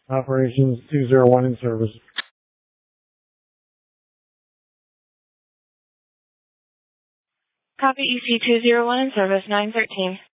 Operations 201 in service. Copy EC 201 in service 913.